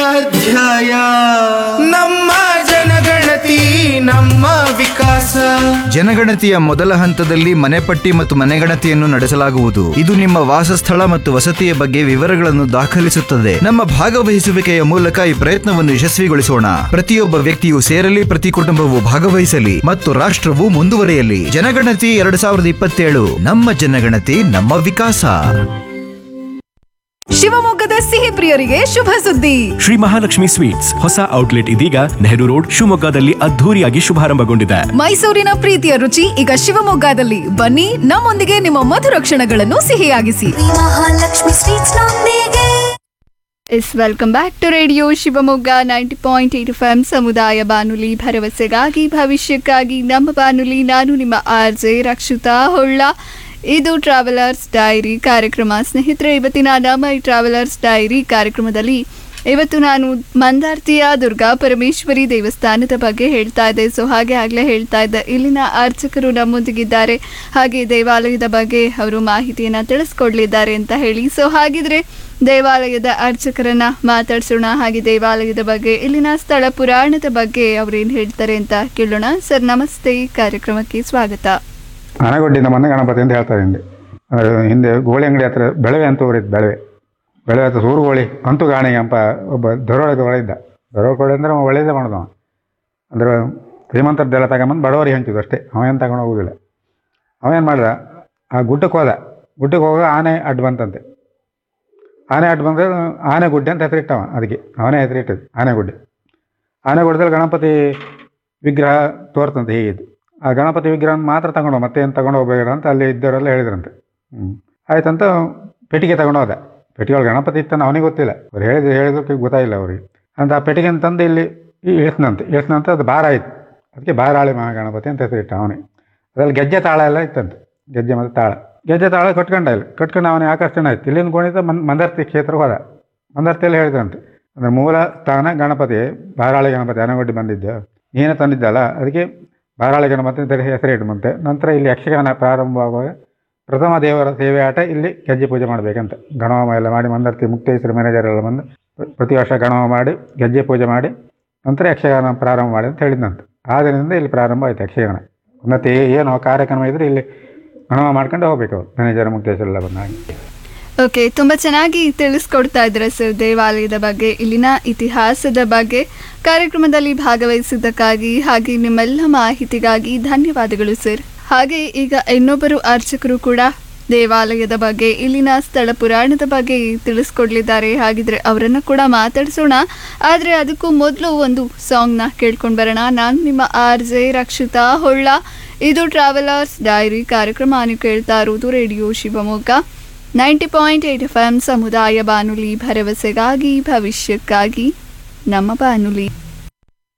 ಅಧ್ಯಾಯ ನಮ್ಮ ಜನಗಣತಿ ನಮ್ಮ ವಿಕಾಸ. ಜನಗಣತಿಯ ಮೊದಲ ಹಂತದಲ್ಲಿ ಮನೆಪಟ್ಟಿ ಮತ್ತು ಮನೆಗಣತಿಯನ್ನು ನಡೆಸಲಾಗುವುದು. ಇದು ನಿಮ್ಮ ವಾಸಸ್ಥಳ ಮತ್ತು ವಸತಿಯ ಬಗ್ಗೆ ವಿವರಗಳನ್ನು ದಾಖಲಿಸುತ್ತದೆ. ನಮ್ಮ ಭಾಗವಹಿಸುವಿಕೆಯ ಮೂಲಕ ಈ ಪ್ರಯತ್ನವನ್ನು ಯಶಸ್ವಿಗೊಳಿಸೋಣ. ಪ್ರತಿಯೊಬ್ಬ ವ್ಯಕ್ತಿಯು ಸೇರಲಿ, ಪ್ರತಿ ಕುಟುಂಬವು ಭಾಗವಹಿಸಲಿ ಮತ್ತು ರಾಷ್ಟ್ರವು ಮುಂದುವರಿಯಲಿ. ಜನಗಣತಿ 2027 ನಮ್ಮ ಜನಗಣತಿ ನಮ್ಮ ವಿಕಾಸ. ಶಿವಮೊಗ್ಗದ ಸಿಹಿ ಪ್ರಿಯರಿಗೆ ಶುಭ ಸುದ್ದಿ. ಶ್ರೀ ಮಹಾಲಕ್ಷ್ಮಿ ಸ್ವೀಟ್ಸ್ ಹೊಸ ಔಟ್ಲೆಟ್ ಇದೀಗ ನೆಹರು ರೋಡ್ ಶಿವಮೊಗ್ಗದಲ್ಲಿ ಅದ್ಧೂರಿಯಾಗಿ ಶುಭಾರಂಭಗೊಂಡಿದೆ. ಮೈಸೂರಿನ ಪ್ರೀತಿಯ ರುಚಿ ಈಗ ಶಿವಮೊಗ್ಗದಲ್ಲಿ. ಬನ್ನಿ, ನಮ್ಮೊಂದಿಗೆ ನಿಮ್ಮ ಮಧುರ ಕ್ಷಣಗಳನ್ನು ಸಿಹಿಯಾಗಿಸಿ. ಮಹಾಲಕ್ಷ್ಮಿ ಸ್ವೀಟ್ಸ್ ನೊಂದಿಗೆ. Welcome back to radio Shivamogga 90.8 FM ಸಮುದಾಯ ಬಾನುಲಿ, ಭರವಸೆಗಾಗಿ ಭವಿಷ್ಯಕ್ಕಾಗಿ ನಮ್ಮ ಬಾನುಲಿ. ನಾನು ನಿಮ್ಮ RJ ರಕ್ಷಿತಾ ಹೊಳ್ಳ. ಇದು ಟ್ರಾವೆಲರ್ಸ್ ಡೈರಿ ಕಾರ್ಯಕ್ರಮ. ಸ್ನೇಹಿತರೆ, ಇವತ್ತಿನ ನಮ್ಮ ಈ ಟ್ರಾವೆಲರ್ಸ್ ಡೈರಿ ಕಾರ್ಯಕ್ರಮದಲ್ಲಿ ಇವತ್ತು ನಾನು ಮಂದಾರ್ತಿಯ ದುರ್ಗಾ ಪರಮೇಶ್ವರಿ ದೇವಸ್ಥಾನದ ಬಗ್ಗೆ ಹೇಳ್ತಾ ಇದ್ದೆ. ಸೊ ಹಾಗೆ ಆಗಲೇ ಹೇಳ್ತಾ ಇದ್ದೆ, ಇಲ್ಲಿನ ಅರ್ಚಕರು ನಮ್ಮೊಂದಿಗಿದ್ದಾರೆ, ಹಾಗೆ ದೇವಾಲಯದ ಬಗ್ಗೆ ಅವರು ಮಾಹಿತಿಯನ್ನು ತಿಳಿಸ್ಕೊಡ್ಲಿದ್ದಾರೆ ಅಂತ ಹೇಳಿ. ಸೊ ಹಾಗಿದ್ರೆ ದೇವಾಲಯದ ಅರ್ಚಕರನ್ನ ಮಾತಾಡ್ಸೋಣ, ಹಾಗೆ ದೇವಾಲಯದ ಬಗ್ಗೆ, ಇಲ್ಲಿನ ಸ್ಥಳ ಪುರಾಣದ ಬಗ್ಗೆ ಅವ್ರೇನು ಹೇಳ್ತಾರೆ ಅಂತ ಕೇಳೋಣ. ಸರ್ ನಮಸ್ತೆ, ಕಾರ್ಯಕ್ರಮಕ್ಕೆ ಸ್ವಾಗತ. ಆನೆಗೊಡ್ಡಿಯಿಂದ ಮೊನ್ನೆ ಗಣಪತಿ ಅಂತ ಹೇಳ್ತಾರೆ. ಹಿಂದೆ ಗೋಳಿ ಅಂಗಡಿ ಹತ್ರ ಬೆಳವೆ ಅಂತ ಊರಿದ್ದು. ಬೆಳವೆ ಹತ್ರ ಸೂರುಗೋಳಿ ಅಂತೂ ಗಾಣಿಗೆ ಅಂಪ ಒಬ್ಬ ದೊರೊಳಗೆ ಇದ್ದ. ದೊರೊಳಗೆ ಅಂದರೆ ಒಳ್ಳೆಯದೇ ಮಾಡೋದು. ಅಂದರೆ ಶ್ರೀಮಂತರದ್ದೆಲ್ಲ ತಗೊಂಬಂದು ಬಡವರಿಗೆ ಹಂಚಿದ್ದು ಅಷ್ಟೇ. ಅವೇನು ತಗೊಂಡು ಹೋಗೋದಿಲ್ಲ. ಅವೇನು ಮಾಡ್ದ, ಆ ಗುಡ್ಡಕ್ಕೆ ಹೋದ. ಗುಡ್ಡಕ್ಕೆ ಹೋಗ ಆನೆ ಅಡ್ಡು ಬಂತಂತೆ. ಆನೆ ಅಡ್ಡು ಬಂದರೆ ಆನೆಗುಡ್ಡೆ ಅಂತ ಹೆಸರಿಟ್ಟವ. ಅದಕ್ಕೆ ಅವನೇ ಹೆಸರಿಟ್ಟಿದ್ದು ಆನೆಗುಡ್ಡೆ. ಆನೆಗುಡ್ಡದಲ್ಲಿ ಗಣಪತಿ ವಿಗ್ರಹ ತೋರ್ತಂತೆ ಹೀಗಿದ್ದು. ಆ ಗಣಪತಿ ವಿಗ್ರಹ ಮಾತ್ರ ತಗೊಂಡು ಮತ್ತೆ ಏನು ತಗೊಂಡು ಹೋಗ್ಬೇಡ ಅಂತ ಅಲ್ಲಿ ಇದ್ದವರೆಲ್ಲ ಹೇಳಿದ್ರಂತೆ. ಆಯ್ತಂತ ಪೆಟ್ಟಿಗೆ ತಗೊಂಡು ಹೋದ. ಪೆಟ್ಟಿಗೆ ಒಳಗೆ ಗಣಪತಿ ಇತ್ತಂತ ಅವನಿಗೆ ಗೊತ್ತಿಲ್ಲ. ಅವ್ರು ಹೇಳಿದಕ್ಕೆ ಗೊತ್ತಾಗಿಲ್ಲ ಅವ್ರಿಗೆ. ಅಂತ ಆ ಪೆಟ್ಟಿಗೆ ತಂದು ಇಲ್ಲಿ ಇಳಿಸ್ನಂತೆ ಅದು ಭಾರ ಆಯಿತು. ಅದಕ್ಕೆ ಭಾರಾಳಿ ಮಹಾಗಣಪತಿ ಅಂತ ಹೆಸರಿಟ್ಟ ಅವನೇ. ಅದರಲ್ಲಿ ಗೆಜ್ಜೆ ತಾಳ ಎಲ್ಲ ಇತ್ತಂತೆ. ಗೆಜ್ಜೆ ಮತ್ತು ತಾಳ ಕಟ್ಕೊಂಡು ಅವನೇ ಆಕರ್ಷಣೆ ಆಯ್ತು. ಇಲ್ಲಿಂದ ಗೋಣಿತ ಮಂದಾರ್ತಿ ಕ್ಷೇತ್ರಕ್ಕೆ ಹೋದ. ಮಂದಾರ್ತಿಯಲ್ಲಿ ಹೇಳಿದ್ರಂತೆ, ಅಂದರೆ ಮೂಲ ಸ್ಥಾನ ಗಣಪತಿ, ಭಾರಾಳಿ ಗಣಪತಿ ಆನೆಗೊಡ್ಡಿ ಬಂದಿದ್ದ, ನೀನೇ ತಂದಿದ್ದಲ್ಲ, ಅದಕ್ಕೆ ಭಾರಾಳಿ ಗಣಪತಿ ಹೆಸರಿಡುವಂತೆ. ನಂತರ ಇಲ್ಲಿ ಯಕ್ಷಗಾನ ಪ್ರಾರಂಭವಾಗುವಾಗ ಪ್ರಥಮ ದೇವರ ಸೇವೆ ಆಟ ಇಲ್ಲಿ ಗೆಜ್ಜೆ ಪೂಜೆ ಮಾಡಬೇಕಂತ ಗಣಹೋಮ ಎಲ್ಲ ಮಾಡಿ ಮಂದಾರ್ತಿ ಮುಕ್ತೇಶ್ವರ ಮ್ಯಾನೇಜರ್ ಎಲ್ಲ ಬಂದು ಪ್ರತಿ ವರ್ಷ ಗಣಹೋಮ ಮಾಡಿ ಗೆಜ್ಜೆ ಪೂಜೆ ಮಾಡಿ ನಂತರ ಯಕ್ಷಗಾನ ಪ್ರಾರಂಭ ಮಾಡಿ ಅಂತ ಹೇಳಿದಂತೆ. ಆದ್ದರಿಂದ ಇಲ್ಲಿ ಪ್ರಾರಂಭ ಆಯಿತು ಯಕ್ಷಗಾನ. ಮತ್ತು ಏನೋ ಕಾರ್ಯಕ್ರಮ ಇದ್ದರೆ ಇಲ್ಲಿ ಗಣಹೋಮ ಮಾಡ್ಕೊಂಡು ಹೋಗ್ಬೇಕು ಅವರು ಮ್ಯಾನೇಜರ್ ಮುಕ್ತೇಶ್ವರ ಎಲ್ಲ ಬಂದಾಗಿ. ಓಕೆ, ತುಂಬ ಚೆನ್ನಾಗಿ ತಿಳಿಸ್ಕೊಡ್ತಾ ಇದ್ದಾರೆ ಸರ್ ದೇವಾಲಯದ ಬಗ್ಗೆ, ಇಲ್ಲಿನ ಇತಿಹಾಸದ ಬಗ್ಗೆ. ಕಾರ್ಯಕ್ರಮದಲ್ಲಿ ಭಾಗವಹಿಸಿದ್ದಕ್ಕಾಗಿ ಹಾಗೆ ನಿಮ್ಮೆಲ್ಲ ಮಾಹಿತಿಗಾಗಿ ಧನ್ಯವಾದಗಳು ಸರ್. ಹಾಗೆ ಈಗ ಇನ್ನೊಬ್ಬರು ಅರ್ಚಕರು ಕೂಡ ದೇವಾಲಯದ ಬಗ್ಗೆ, ಇಲ್ಲಿನ ಸ್ಥಳ ಪುರಾಣದ ಬಗ್ಗೆ ತಿಳಿಸ್ಕೊಡ್ಲಿದ್ದಾರೆ. ಹಾಗಿದ್ರೆ ಅವರನ್ನು ಕೂಡ ಮಾತಾಡಿಸೋಣ. ಆದರೆ ಅದಕ್ಕೂ ಮೊದಲು ಒಂದು ಸಾಂಗ್ನ ಕೇಳ್ಕೊಂಡು ಬರೋಣ. ನಾನು ನಿಮ್ಮ RJ ರಕ್ಷಿತಾ ಹೊಳ್ಳ. ಇದು ಟ್ರಾವೆಲರ್ಸ್ ಡೈರಿ ಕಾರ್ಯಕ್ರಮ. ನೀವು ಕೇಳ್ತಾ ಇರೋದು ರೇಡಿಯೋ ಶಿವಮೊಗ್ಗ 90.8 FM ಸಮುದಾಯ ಬಾನುಲಿ, ಭರವಸೆಗಾಗಿ ಭವಿಷ್ಯಕ್ಕಾಗಿ ನಮ್ಮ ಬಾನುಲಿ.